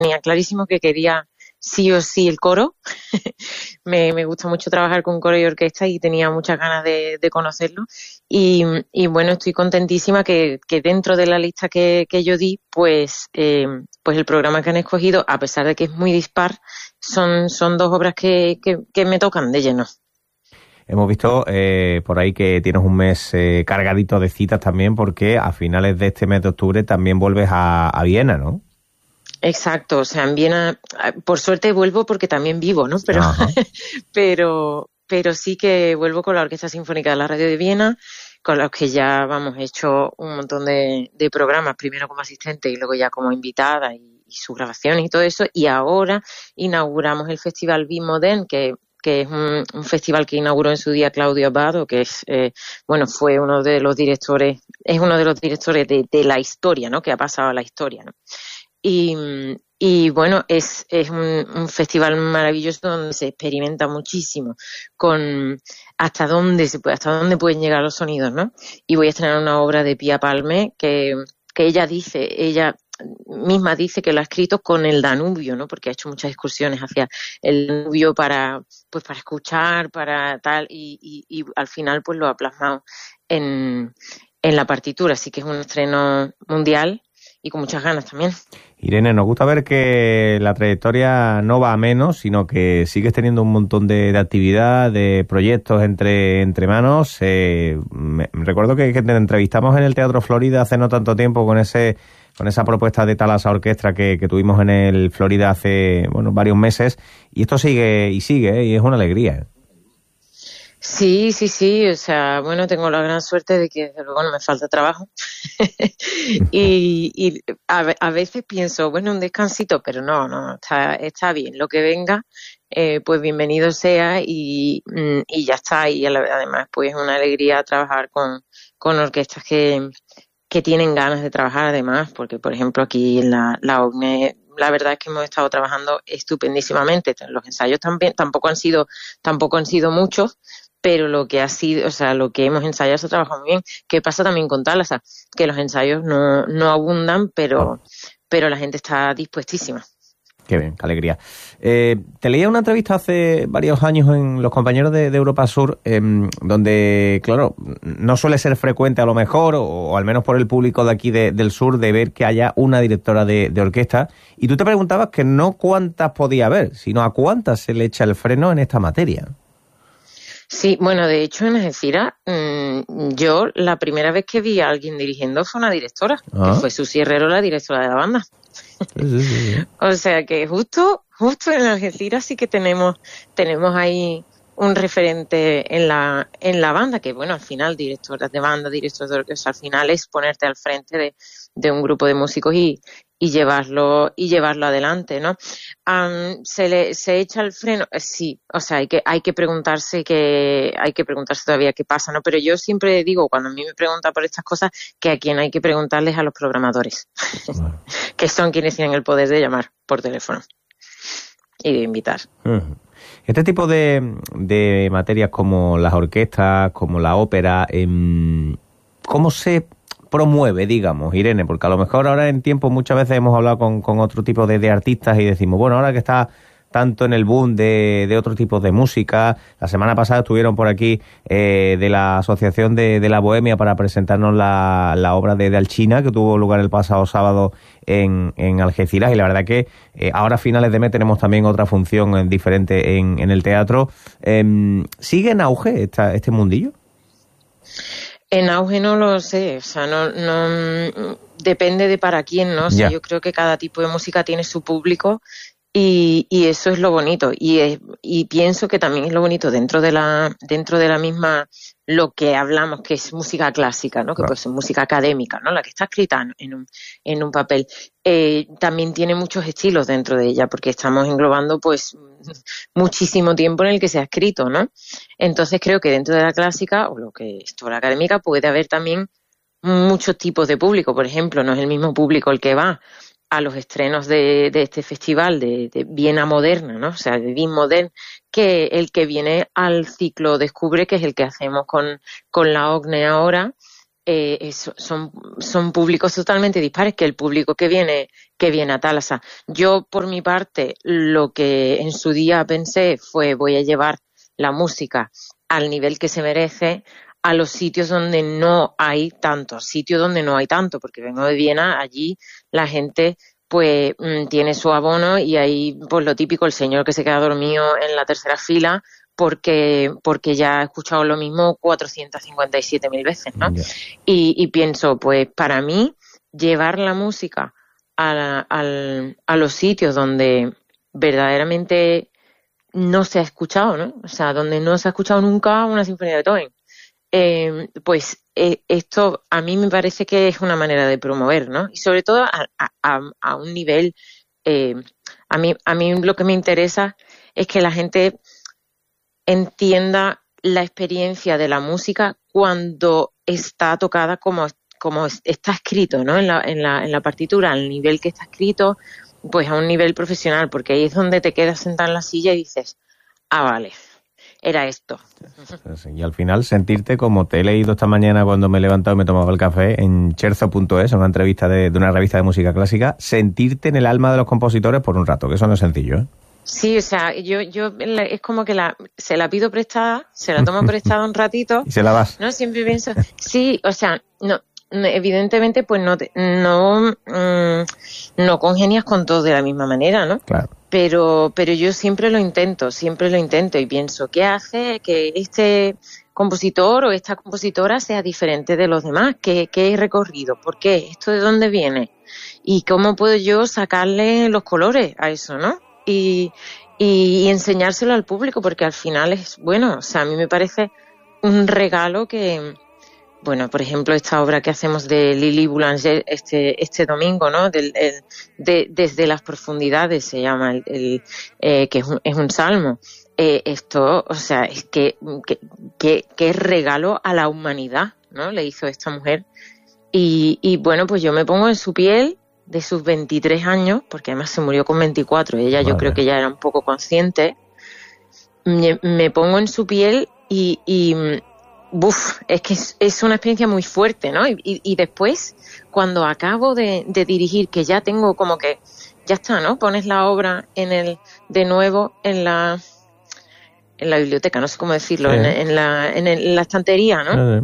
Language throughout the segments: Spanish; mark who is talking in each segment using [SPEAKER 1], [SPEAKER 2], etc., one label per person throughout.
[SPEAKER 1] tenía clarísimo que quería sí o sí el coro. Me gusta mucho trabajar con coro y orquesta y tenía muchas ganas de conocerlo. Y bueno, estoy contentísima que dentro de la lista que yo di, pues el programa que han escogido, a pesar de que es muy dispar, son dos obras que me tocan de lleno.
[SPEAKER 2] Hemos visto por ahí que tienes un mes cargadito de citas también, porque a finales de este mes de octubre también vuelves a Viena, ¿no?
[SPEAKER 1] Exacto, o sea, en Viena, por suerte vuelvo porque también vivo, ¿no? Pero sí que vuelvo con la Orquesta Sinfónica de la Radio de Viena, con los que ya hecho un montón de programas, primero como asistente y luego ya como invitada y sus grabaciones y todo eso, y ahora inauguramos el Festival Bimodern, que es un festival que inauguró en su día Claudio Abbado, que es fue uno de los directores, es uno de los directores de la historia, ¿no? Que ha pasado a la historia, ¿no? Y bueno, es un festival maravilloso donde se experimenta muchísimo con hasta dónde pueden llegar los sonidos, ¿no? Y voy a estrenar una obra de Pia Palme que ella misma dice que lo ha escrito con el Danubio, ¿no? Porque ha hecho muchas excursiones hacia el Danubio para escuchar, para tal, y al final pues lo ha plasmado en la partitura, así que es un estreno mundial y con muchas ganas también.
[SPEAKER 2] Irene, nos gusta ver que la trayectoria no va a menos, sino que sigues teniendo un montón de actividad, de proyectos entre manos. Recuerdo que te entrevistamos en el Teatro Florida hace no tanto tiempo con esa propuesta de Thalassa Orquestra que tuvimos en el Florida hace varios meses, y esto sigue, y es una alegría.
[SPEAKER 1] Sí, o sea, tengo la gran suerte de que desde luego no me falta trabajo y a veces pienso, un descansito, pero no, está bien, lo que venga, pues bienvenido sea y ya está, y además pues es una alegría trabajar con orquestas que tienen ganas de trabajar además, porque por ejemplo aquí en la OCNE, la verdad es que hemos estado trabajando estupendísimamente, los ensayos también tampoco han sido muchos, pero lo que ha sido, o sea, lo que hemos ensayado se trabaja muy bien. ¿Qué pasa también con Thalassa? Que los ensayos no abundan, pero la gente está dispuestísima.
[SPEAKER 2] Qué bien, qué alegría. Te leía una entrevista hace varios años en Los Compañeros de Europa Sur, donde, claro, no suele ser frecuente a lo mejor, o al menos por el público de aquí del sur, de ver que haya una directora de orquesta, y tú te preguntabas que no cuántas podía haber, sino a cuántas se le echa el freno en esta materia.
[SPEAKER 1] Sí, de hecho en Algeciras, yo la primera vez que vi a alguien dirigiendo fue una directora, que fue Susi Herrero, la directora de la banda. Sí. O sea que justo en Algeciras sí que tenemos ahí un referente en la banda, que al final directoras de banda, directores de orquesta, al final es ponerte al frente de un grupo de músicos y llevarlo adelante, ¿no? Se echa el freno, sí, o sea, hay que preguntarse todavía qué pasa, ¿no? Pero yo siempre digo, cuando a mí me preguntan por estas cosas, que a quien hay que preguntarles a los programadores, bueno. Que son quienes tienen el poder de llamar por teléfono y de invitar.
[SPEAKER 2] Este tipo de materias como las orquestas, como la ópera, ¿cómo se promueve, digamos, Irene? Porque a lo mejor ahora en tiempo muchas veces hemos hablado con otro tipo de artistas y decimos, ahora que está tanto en el boom de otro tipo de música, la semana pasada estuvieron por aquí de la Asociación de la Bohemia para presentarnos la obra de Alchina, que tuvo lugar el pasado sábado en Algeciras, y la verdad que ahora a finales de mes tenemos también otra función diferente en el teatro. ¿Sigue en auge este mundillo?
[SPEAKER 1] En auge no lo sé, o sea, no depende de para quién, ¿no? O sea, yo creo que cada tipo de música tiene su público y eso es lo bonito y pienso que también es lo bonito dentro de la misma, lo que hablamos que es música clásica, ¿no? Que pues es música académica, ¿no? La que está escrita en un papel. También tiene muchos estilos dentro de ella porque estamos englobando pues muchísimo tiempo en el que se ha escrito, ¿no? Entonces creo que dentro de la clásica o lo que es toda la académica puede haber también muchos tipos de público. Por ejemplo, no es el mismo público el que va a los estrenos de este festival de Viena Moderna, ¿no? O sea, de Wien Modern, que el que viene al ciclo Descubre, que es el que hacemos con la OCNE ahora, son públicos totalmente dispares, que el público que viene a Thalassa. Yo, por mi parte, lo que en su día pensé fue voy a llevar la música al nivel que se merece a los sitios donde no hay tanto, porque vengo de Viena, allí la gente pues tiene su abono y ahí pues lo típico, el señor que se queda dormido en la tercera fila porque ya ha escuchado lo mismo 457.000 veces, ¿no? Yeah. Y pienso, pues para mí, llevar la música a los sitios donde verdaderamente no se ha escuchado, ¿no? O sea, donde no se ha escuchado nunca una sinfonía de Beethoven. Esto a mí me parece que es una manera de promover, ¿no? Y sobre todo a un nivel, a mí lo que me interesa es que la gente entienda la experiencia de la música cuando está tocada como está escrito, ¿no? En la partitura, al nivel que está escrito, pues a un nivel profesional, porque ahí es donde te quedas sentado en la silla y dices, vale, era esto.
[SPEAKER 2] Y al final sentirte como te he leído esta mañana cuando me he levantado y me he tomado el café en Cherzo.es, una entrevista de una revista de música clásica, sentirte en el alma de los compositores por un rato, que eso no es sencillo, ¿eh?
[SPEAKER 1] Sí, o sea, yo es como que se la pido prestada, se la tomo prestada un ratito.
[SPEAKER 2] Y se la das.
[SPEAKER 1] No, siempre pienso, sí, o sea, no, evidentemente pues no congenias con todos de la misma manera, ¿no?
[SPEAKER 2] Claro.
[SPEAKER 1] Pero yo siempre lo intento y pienso, ¿qué hace que este compositor o esta compositora sea diferente de los demás? ¿Qué he recorrido? ¿Por qué? ¿Esto de dónde viene? ¿Y cómo puedo yo sacarle los colores a eso, no? Y enseñárselo al público, porque al final es bueno, o sea, a mí me parece un regalo que, bueno, por ejemplo, esta obra que hacemos de Lili Boulanger este domingo, ¿no? Desde las profundidades se llama, que es un salmo. Esto, o sea, es que regalo a la humanidad, ¿no? Le hizo esta mujer. Y bueno, pues yo me pongo en su piel de sus 23 años, porque además se murió con 24, ella vale. Yo creo que ya era un poco consciente, me pongo en su piel y es que es una experiencia muy fuerte, ¿no? Y después, cuando acabo de dirigir, que ya tengo como que, ya está, ¿no? Pones la obra de nuevo en la biblioteca, no sé cómo decirlo, sí. en la estantería, ¿no?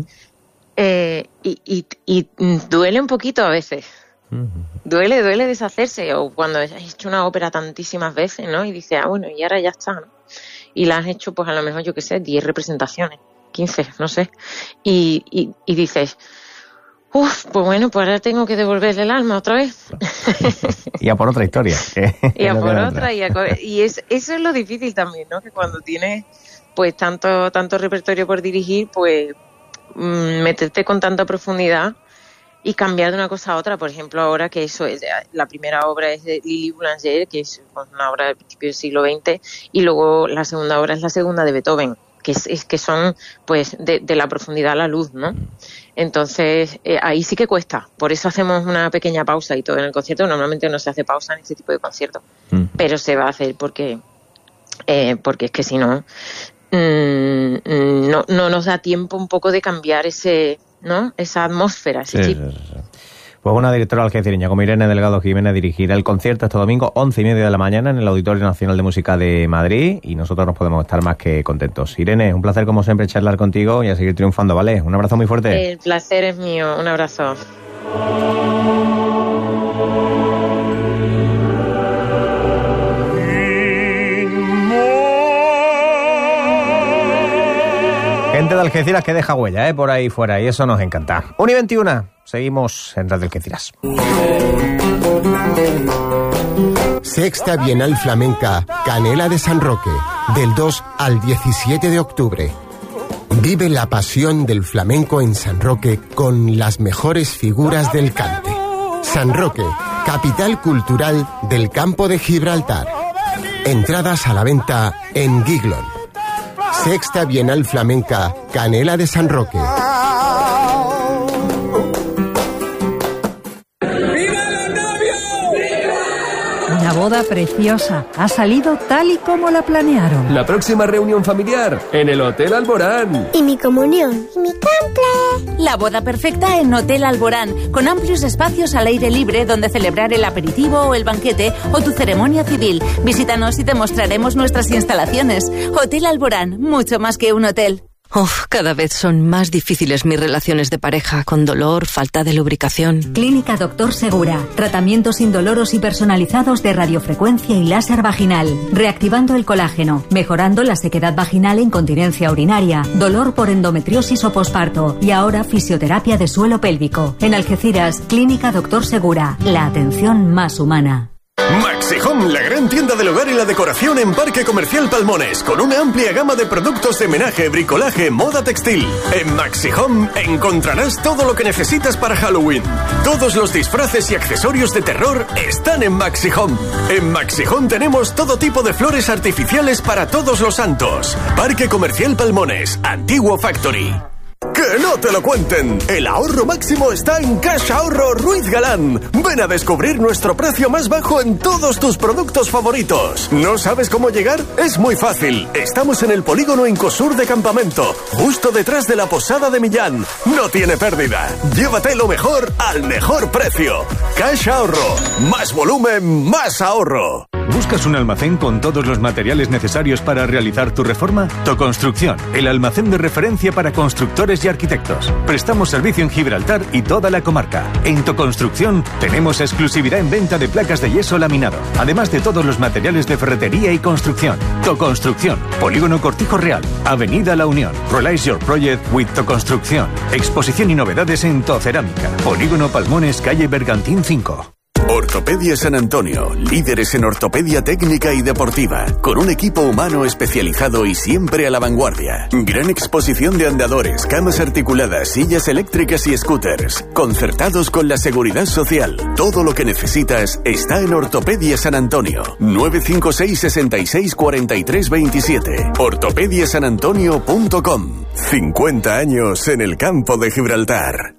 [SPEAKER 1] Y duele un poquito a veces. Duele deshacerse, o cuando has hecho una ópera tantísimas veces, ¿no? Y dices, bueno, y ahora ya está, ¿no? Y la has hecho, pues a lo mejor, yo qué sé, 10 representaciones, 15, no sé. Y dices, pues bueno, pues ahora tengo que devolverle el alma otra vez.
[SPEAKER 2] Y a por otra historia.
[SPEAKER 1] Y a por otra. Y eso es lo difícil también, ¿no? Que cuando tienes, pues, tanto repertorio por dirigir, pues, meterte con tanta profundidad y cambiar de una cosa a otra. Por ejemplo, ahora que eso es, la primera obra es de Lili Boulanger, que es una obra del principio del siglo XX, y luego la segunda obra es la segunda de Beethoven, que son pues de la profundidad a la luz, ¿no? Entonces ahí sí que cuesta, por eso hacemos una pequeña pausa y todo en el concierto. Normalmente no se hace pausa en este tipo de conciertos, pero se va a hacer porque es que si no no nos da tiempo un poco de cambiar esa atmósfera, ese chip. Sí.
[SPEAKER 2] Pues una directora algecireña como Irene Delgado Jiménez dirigirá el concierto este domingo 11:30 de la mañana en el Auditorio Nacional de Música de Madrid, y nosotros nos podemos estar más que contentos. Irene, un placer como siempre charlar contigo y a seguir triunfando, ¿vale? Un abrazo muy fuerte.
[SPEAKER 1] El placer es mío, un abrazo.
[SPEAKER 2] Gente de Algeciras que deja huella, por ahí fuera, y eso nos encanta. 1:21, seguimos en Radio Algeciras.
[SPEAKER 3] Sexta Bienal Flamenca Canela de San Roque, del 2 al 17 de octubre. Vive la pasión del flamenco en San Roque con las mejores figuras del cante. San Roque, capital cultural del Campo de Gibraltar. Entradas a la venta en Giglon. Sexta Bienal Flamenca Canela de San Roque.
[SPEAKER 4] Una boda preciosa. Ha salido tal y como la planearon.
[SPEAKER 5] La próxima reunión familiar en el Hotel Alborán.
[SPEAKER 6] Y mi comunión. Y mi cumple.
[SPEAKER 7] La boda perfecta en Hotel Alborán, con amplios espacios al aire libre donde celebrar el aperitivo o el banquete o tu ceremonia civil. Visítanos y te mostraremos nuestras instalaciones. Hotel Alborán, mucho más que un hotel.
[SPEAKER 8] Cada vez son más difíciles mis relaciones de pareja, con dolor, falta de lubricación.
[SPEAKER 9] Clínica Doctor Segura. Tratamientos indoloros y personalizados de radiofrecuencia y láser vaginal. Reactivando el colágeno, mejorando la sequedad vaginal e incontinencia urinaria, dolor por endometriosis o posparto y ahora fisioterapia de suelo pélvico. En Algeciras, Clínica Doctor Segura. La atención más humana.
[SPEAKER 10] Maxi Home, la gran tienda del hogar y la decoración en Parque Comercial Palmones, con una amplia gama de productos de menaje, bricolaje, moda textil. En Maxi Home encontrarás todo lo que necesitas para Halloween. Todos los disfraces y accesorios de terror están en Maxi Home. En Maxi Home tenemos todo tipo de flores artificiales para todos los santos. Parque Comercial Palmones, Antiguo Factory. ¡Que no te lo cuenten! El ahorro máximo está en Cash Ahorro Ruiz Galán. Ven a descubrir nuestro precio más bajo en todos tus productos favoritos. ¿No sabes cómo llegar? Es muy fácil. Estamos en el polígono Incosur de Campamento, justo detrás de la Posada de Millán. No tiene pérdida. Llévate lo mejor al mejor precio. Cash Ahorro. Más volumen, más ahorro.
[SPEAKER 11] ¿Buscas un almacén con todos los materiales necesarios para realizar tu reforma? Toconstrucción, el almacén de referencia para constructores y arquitectos. Prestamos servicio en Gibraltar y toda la comarca. En Toconstrucción tenemos exclusividad en venta de placas de yeso laminado, además de todos los materiales de ferretería y construcción. Toconstrucción, Polígono Cortijo Real, Avenida La Unión. Realize your project with Toconstrucción. Exposición y novedades en Tocerámica. Polígono Palmones, calle Bergantín 5.
[SPEAKER 10] Ortopedia San Antonio, líderes en ortopedia técnica y deportiva, con un equipo humano especializado y siempre a la vanguardia. Gran exposición de andadores, camas articuladas, sillas eléctricas y scooters, concertados con la seguridad social. Todo lo que necesitas está en Ortopedia San Antonio. 956 66 43 27. ortopediasanantonio.com. 50 años en el campo de Gibraltar.